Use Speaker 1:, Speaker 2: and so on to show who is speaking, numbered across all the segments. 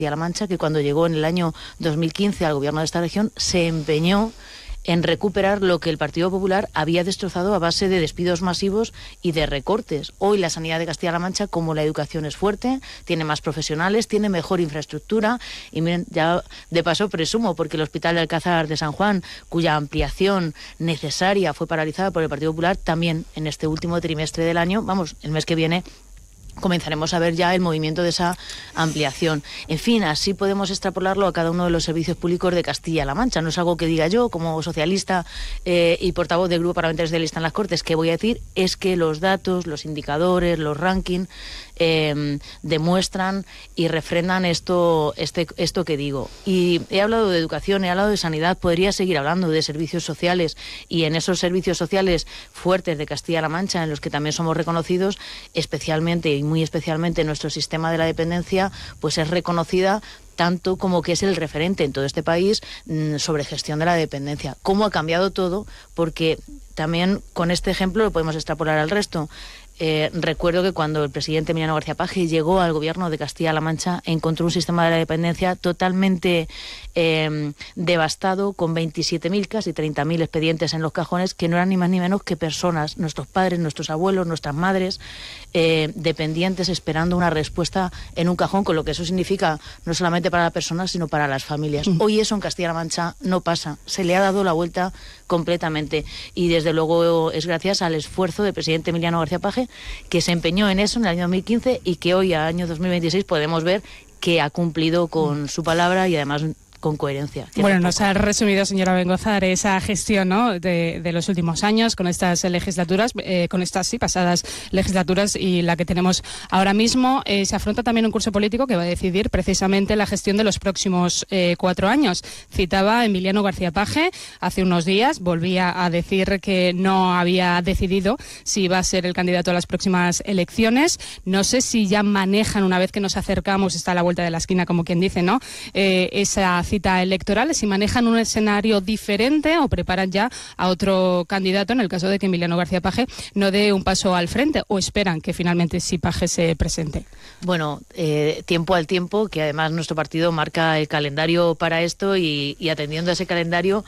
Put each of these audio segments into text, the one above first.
Speaker 1: Castilla-La Mancha, que cuando llegó en el año 2015 al gobierno de esta región se empeñó en recuperar lo que el Partido Popular había destrozado a base de despidos masivos y de recortes. Hoy la sanidad de Castilla-La Mancha, como la educación es fuerte, tiene más profesionales, tiene mejor infraestructura y miren, ya de paso presumo, porque el Hospital de Alcázar de San Juan, cuya ampliación necesaria fue paralizada por el Partido Popular, también en este último trimestre del año, el mes que viene, comenzaremos a ver ya el movimiento de esa ampliación. En fin, así podemos extrapolarlo a cada uno de los servicios públicos de Castilla-La Mancha. No es algo que diga yo como socialista y portavoz del Grupo Parlamentario Socialista en las Cortes. Que voy a decir es que los datos, los indicadores, los rankings demuestran y refrendan esto que digo. Y he hablado de educación, he hablado de sanidad, podría seguir hablando de servicios sociales, y en esos servicios sociales fuertes de Castilla-La Mancha, en los que también somos reconocidos, especialmente y muy especialmente nuestro sistema de la dependencia, pues es reconocida tanto como que es el referente en todo este país sobre gestión de la dependencia. ¿Cómo ha cambiado todo? Porque también con este ejemplo lo podemos extrapolar al resto. Recuerdo que cuando el presidente Emiliano García Paje llegó al gobierno de Castilla-La Mancha, encontró un sistema de la dependencia totalmente devastado, con 27.000, casi 30.000 expedientes en los cajones, que no eran ni más ni menos que personas, nuestros padres, nuestros abuelos, nuestras madres, dependientes, esperando una respuesta en un cajón, con lo que eso significa no solamente para la persona, sino para las familias. Hoy eso en Castilla-La Mancha no pasa, se le ha dado la vuelta completamente, y desde luego es gracias al esfuerzo del presidente Emiliano García Paje, que se empeñó en eso en el año 2015 y que hoy, a año 2026, podemos ver que ha cumplido con su palabra y además con coherencia.
Speaker 2: Bueno, nos ha resumido, señora Bengozar, esa gestión, ¿no?, de los últimos años con estas legislaturas, con estas pasadas legislaturas y la que tenemos ahora mismo. Se afronta también un curso político que va a decidir precisamente la gestión de los próximos 4 años. Citaba a Emiliano García Paje hace unos días, volvía a decir que no había decidido si iba a ser el candidato a las próximas elecciones. No sé si ya manejan, una vez que nos acercamos, está a la vuelta de la esquina, como quien dice, ¿no?, esa cita electoral, si manejan un escenario diferente o preparan ya a otro candidato en el caso de que Emiliano García Paje no dé un paso al frente, o esperan que finalmente sí Paje se presente.
Speaker 1: Bueno, tiempo al tiempo, que además nuestro partido marca el calendario para esto, y atendiendo a ese calendario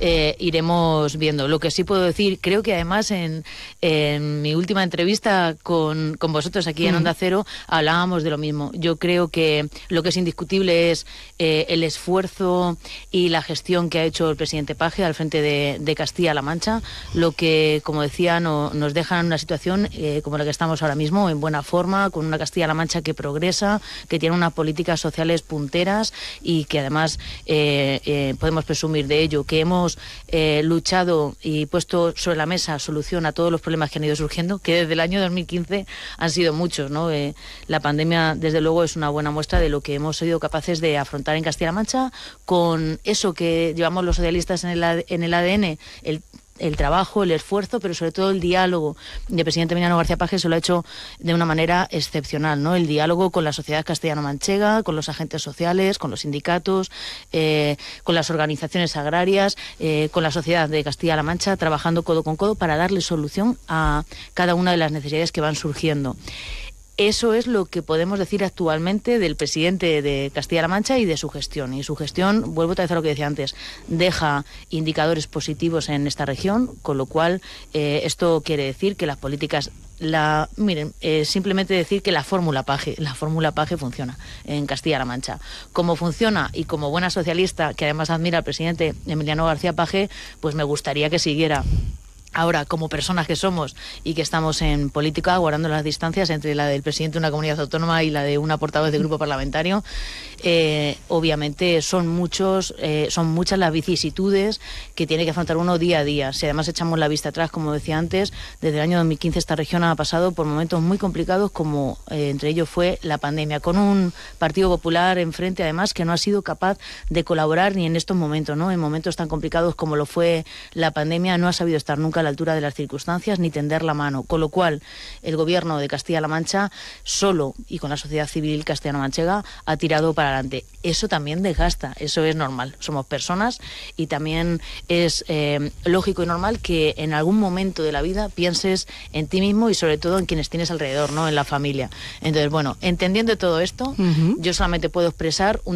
Speaker 1: iremos viendo. Lo que sí puedo decir, creo que además en mi última entrevista con vosotros aquí en Onda Cero hablábamos de lo mismo. Yo creo que lo que es indiscutible es el esfuerzo y la gestión que ha hecho el presidente Paje al frente de Castilla-La Mancha, lo que, como decía, nos deja en una situación como la que estamos ahora mismo, en buena forma, con una Castilla-La Mancha que progresa, que tiene unas políticas sociales punteras y que además podemos presumir de ello, que hemos luchado y puesto sobre la mesa solución a todos los problemas que han ido surgiendo, que desde el año 2015 han sido muchos, ¿no? La pandemia, desde luego, es una buena muestra de lo que hemos sido capaces de afrontar en Castilla-La Mancha, con eso que llevamos los socialistas en el ADN, el trabajo, el esfuerzo, pero sobre todo el diálogo. El presidente Emiliano García Paje se lo ha hecho de una manera excepcional, ¿no? El diálogo con la sociedad castellano-manchega, con los agentes sociales, con los sindicatos, con las organizaciones agrarias, con la sociedad de Castilla-La Mancha, trabajando codo con codo para darle solución a cada una de las necesidades que van surgiendo. Eso es lo que podemos decir actualmente del presidente de Castilla-La Mancha y de su gestión. Y su gestión, vuelvo otra vez a lo que decía antes, deja indicadores positivos en esta región, con lo cual esto quiere decir que las políticas... simplemente decir que la fórmula Paje funciona en Castilla-La Mancha. Como funciona, y como buena socialista, que además admira al presidente Emiliano García Paje, pues me gustaría que siguiera. Ahora, como personas que somos y que estamos en política, guardando las distancias entre la del presidente de una comunidad autónoma y la de una portavoz de grupo parlamentario, obviamente son muchas las vicisitudes que tiene que afrontar uno día a día. Si además echamos la vista atrás, como decía antes, desde el año 2015 esta región ha pasado por momentos muy complicados, como entre ellos fue la pandemia, con un Partido Popular enfrente, además, que no ha sido capaz de colaborar ni en estos momentos, ¿no? En momentos tan complicados como lo fue la pandemia, no ha sabido estar nunca la altura de las circunstancias ni tender la mano, con lo cual el gobierno de Castilla-La Mancha solo y con la sociedad civil castellano-manchega ha tirado para adelante. Eso también desgasta, eso es normal, somos personas y también es lógico y normal que en algún momento de la vida pienses en ti mismo y sobre todo en quienes tienes alrededor, ¿no? En la familia. Entonces, bueno, entendiendo todo esto, yo solamente puedo expresar un